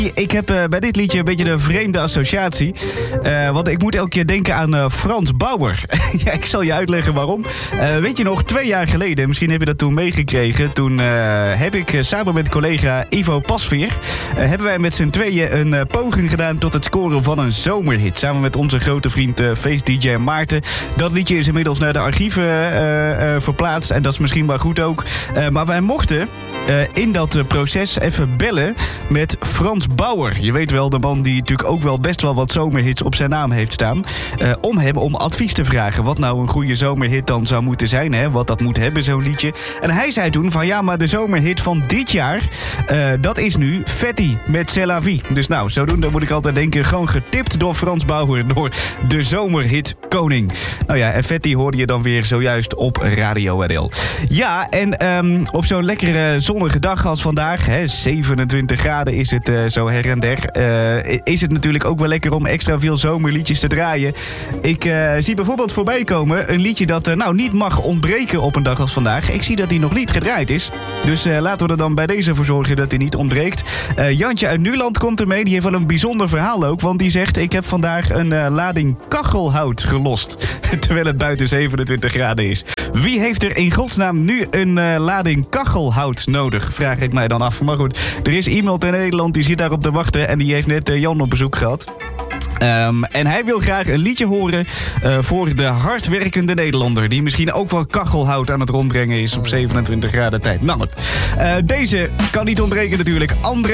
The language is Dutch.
Ik heb bij dit liedje een beetje een vreemde associatie. Want ik moet elke keer denken aan Frans Bauer. Ja, ik zal je uitleggen waarom. Weet je nog, 2 jaar geleden, misschien heb je dat toen meegekregen. Toen heb ik samen met collega Ivo Pasveer... hebben wij met z'n tweeën een poging gedaan tot het scoren van een zomerhit. Samen met onze grote vriend feest-dj Maarten. Dat liedje is inmiddels naar de archieven verplaatst. En dat is misschien wel goed ook. Maar wij mochten in dat proces even bellen met Frans Bauer. Je weet wel, de man die natuurlijk ook wel best wel wat zomerhits op zijn naam heeft staan. Om hem om advies te vragen. Wat nou een goede zomerhit dan zou moeten zijn. Hè? Wat dat moet hebben, zo'n liedje. En hij zei toen van ja, maar de zomerhit van dit jaar... dat is nu Fetti met C'est la vie. Dus nou, zodoende moet ik altijd denken... gewoon getipt door Frans Bauer, door de zomerhit koning. Nou ja, en Fetti hoorde je dan weer zojuist op Radio RL. Ja, en op zo'n lekkere zonnige dag als vandaag... Hè, 27 graden is het zo her en der... is het natuurlijk ook wel lekker om extra veel zomerliedjes te draaien. Ik zie bijvoorbeeld voorbij komen een liedje dat niet mag ontbreken op een dag als vandaag. Ik zie dat die nog niet gedraaid is. Dus laten we er dan bij deze voor zorgen dat hij niet ontbreekt. Jantje uit Nuland komt ermee. Die heeft wel een bijzonder verhaal ook. Want die zegt, ik heb vandaag een lading kachelhout gelost. Terwijl het buiten 27 graden is. Wie heeft er in godsnaam nu een lading kachelhout nodig? Vraag ik mij dan af. Maar goed, er is iemand in Nederland die zit daarop te wachten. En die heeft net Jan op bezoek gehad. En hij wil graag een liedje horen voor de hardwerkende Nederlander... die misschien ook wel kachelhout aan het rondbrengen is op 27 graden tijd. Nou, deze kan niet ontbreken natuurlijk. André